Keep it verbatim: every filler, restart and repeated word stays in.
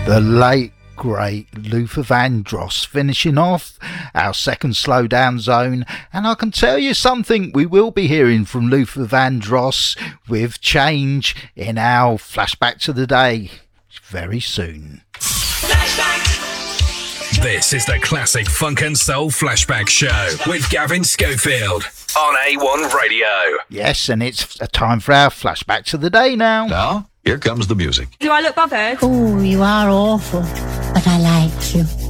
The late great Luther Vandross finishing off our second Slowdown Zone, and I can tell you something, we will be hearing from Luther Vandross with Change in our Flashback to the Day very soon. Flashback. This is the Classic Funk and Soul Flashback Show with Gavin Schofield on A one Radio. Yes, and it's a time for our Flashback to the Day now. Now, here comes the music. Do I look bothered? Oh, you are awful, but I like you.